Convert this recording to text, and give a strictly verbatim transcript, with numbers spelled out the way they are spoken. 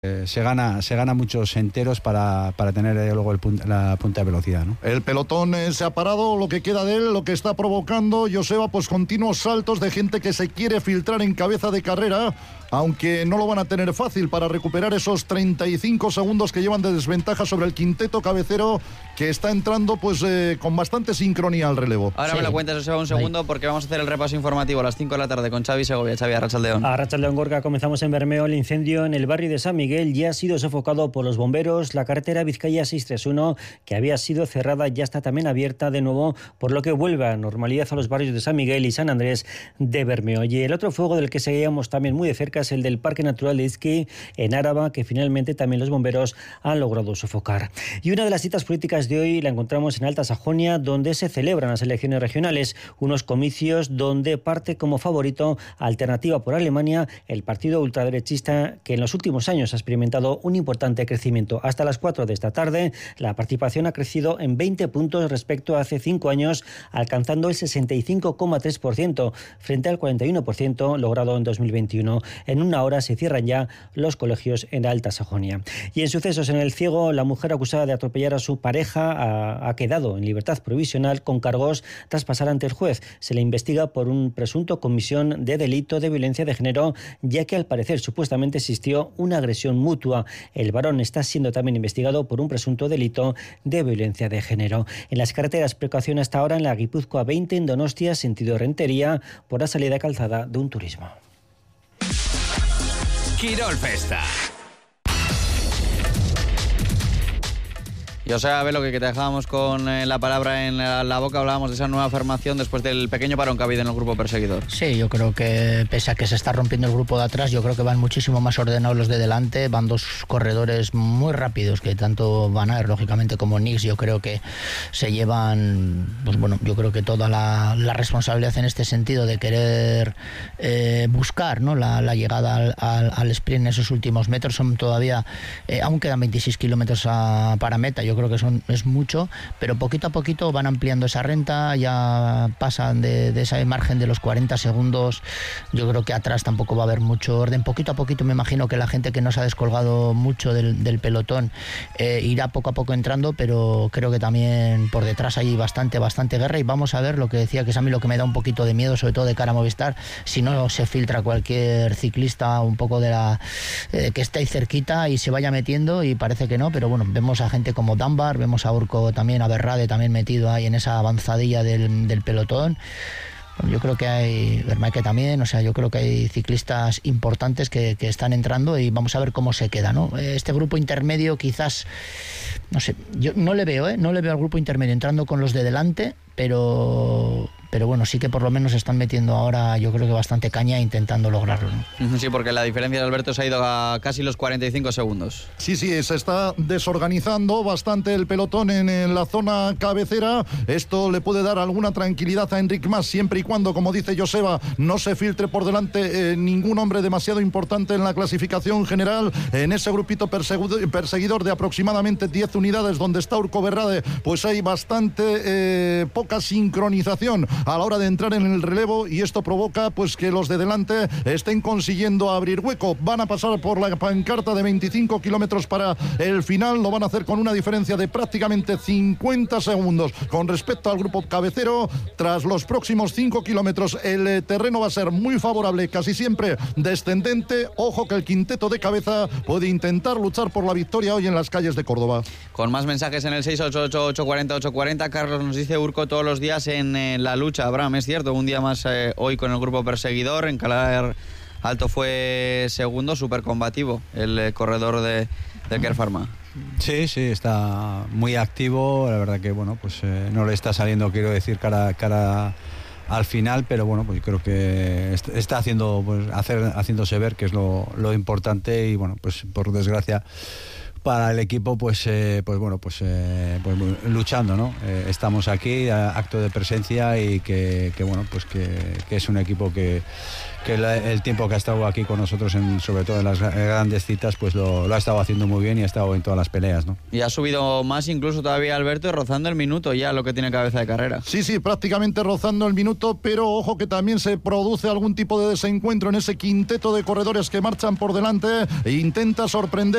Eh, se gana se gana muchos enteros para, para tener eh, luego el punta, la punta de velocidad, ¿no? El pelotón eh, se ha parado, lo que queda de él, lo que está provocando, Joseba, pues continuos saltos de gente que se quiere filtrar en cabeza de carrera, aunque no lo van a tener fácil para recuperar esos treinta y cinco segundos que llevan de desventaja sobre el quinteto cabecero, que está entrando pues eh, con bastante sincronía al relevo. Ahora sí. me lo cuentas, Joseba, un segundo, Ahí. porque vamos a hacer el repaso informativo a las cinco de la tarde con Xavi Segovia. Xavi, Arratsaldeon. Arratsaldeon, Gorka. Comenzamos en Bermeo. El incendio en el barrio de San Miguel ya ha sido sofocado por los bomberos. La carretera Vizcaya seiscientos treinta y uno, que había sido cerrada, ya está también abierta de nuevo, por lo que vuelve a normalidad a los barrios de San Miguel y San Andrés de Bermeo. Y el otro fuego del que seguíamos también muy de cerca es el del Parque Natural de Izqui, en Áraba, que finalmente también los bomberos han logrado sofocar. Y una de las citas políticas de hoy la encontramos en Alta Sajonia, donde se celebran las elecciones regionales, unos comicios donde parte como favorito Alternativa por Alemania, el partido ultraderechista que en los últimos años ha experimentado un importante crecimiento. Hasta las cuatro de esta tarde, la participación ha crecido en veinte puntos respecto a hace cinco años, alcanzando el sesenta y cinco coma tres por ciento frente al cuarenta y uno por ciento logrado en dos mil veintiuno. En una hora se cierran ya los colegios en Alta Sajonia. Y en sucesos en el Ciego, la mujer acusada de atropellar a su pareja ha, ha quedado en libertad provisional con cargos tras pasar ante el juez. Se le investiga por un presunto comisión de delito de violencia de género, ya que al parecer supuestamente existió una agresión mutua. El varón está siendo también investigado por un presunto delito de violencia de género. En las carreteras, precaución hasta ahora en la Guipúzcoa veinte en Donostia, sentido Rentería, por la salida calzada de un turismo. Quirol Festa. Yo sé, a ver, lo que te dejábamos con eh, la palabra en la, la boca, hablábamos de esa nueva formación después del pequeño parón que ha habido en el grupo perseguidor. Sí, yo creo que pese a que se está rompiendo el grupo de atrás, yo creo que van muchísimo más ordenados los de delante, van dos corredores muy rápidos, que tanto Van Aert, lógicamente, como Nix, yo creo que se llevan, pues bueno, yo creo que toda la, la responsabilidad en este sentido de querer eh, buscar, ¿no?, la, la llegada al, al, al sprint en esos últimos metros. Son todavía, eh, aún quedan veintiséis kilómetros a, para meta, yo creo que son, es mucho, pero poquito a poquito van ampliando esa renta, ya pasan de, de ese margen de los cuarenta segundos. Yo creo que atrás tampoco va a haber mucho orden. Poquito a poquito me imagino que la gente que no se ha descolgado mucho del, del pelotón eh, irá poco a poco entrando, pero creo que también por detrás hay bastante, bastante guerra, y vamos a ver lo que decía, que es a mí lo que me da un poquito de miedo, sobre todo de cara a Movistar, si no se filtra cualquier ciclista un poco de la eh, que esté ahí cerquita y se vaya metiendo, y parece que no, pero bueno, vemos a gente como Dunbar, vemos a Urco también, a Berrade también metido ahí en esa avanzadilla del, del pelotón. Yo creo que hay Vermaeke también, o sea, yo creo que hay ciclistas importantes que, que están entrando, y vamos a ver cómo se queda, ¿no? Este grupo intermedio quizás, no sé, yo no le veo, ¿eh? No le veo al grupo intermedio entrando con los de delante, pero... pero bueno, sí que por lo menos están metiendo ahora, yo creo que bastante caña intentando lograrlo, ¿no? Sí, porque la diferencia de Alberto se ha ido a casi los cuarenta y cinco segundos. Sí, sí, se está desorganizando bastante el pelotón en, en la zona cabecera. Esto le puede dar alguna tranquilidad a Enric Mas, siempre y cuando, como dice Joseba, no se filtre por delante eh, ningún hombre demasiado importante en la clasificación general. En ese grupito perseguidor de aproximadamente diez unidades donde está Urco Berrade, pues hay bastante eh, poca sincronización a la hora de entrar en el relevo, y esto provoca pues que los de delante estén consiguiendo abrir hueco. Van a pasar por la pancarta de veinticinco kilómetros para el final, lo van a hacer con una diferencia de prácticamente cincuenta segundos con respecto al grupo cabecero. Tras los próximos cinco kilómetros el eh, terreno va a ser muy favorable, casi siempre descendente. Ojo que el quinteto de cabeza puede intentar luchar por la victoria hoy en las calles de Córdoba. Con más mensajes en el seis ocho ocho, ocho cuatro cero, ocho cuatro cero, Carlos nos dice: Urco todos los días en eh, la lucha. Abraham, es cierto, un día más eh, hoy con el grupo perseguidor. En Calar Alto fue segundo, súper combativo el eh, corredor de, de Kern Pharma. Sí, sí, está muy activo. La verdad que, bueno, pues eh, no le está saliendo, quiero decir, cara, cara al final, pero bueno, pues creo que está haciendo, pues, hacer, haciéndose ver, que es lo, lo importante, y bueno, pues por desgracia para el equipo, pues, eh, pues bueno, pues, eh, pues luchando, ¿no? Eh, estamos aquí, acto de presencia y que, que bueno, pues que, que es un equipo que, que la, el tiempo que ha estado aquí con nosotros, en, sobre todo en las grandes citas, pues lo, lo ha estado haciendo muy bien y ha estado en todas las peleas, ¿no? Y ha subido más incluso todavía Alberto y rozando el minuto ya lo que tiene cabeza de carrera. Sí, sí, prácticamente rozando el minuto, pero ojo que también se produce algún tipo de desencuentro en ese quinteto de corredores que marchan por delante e intenta sorprender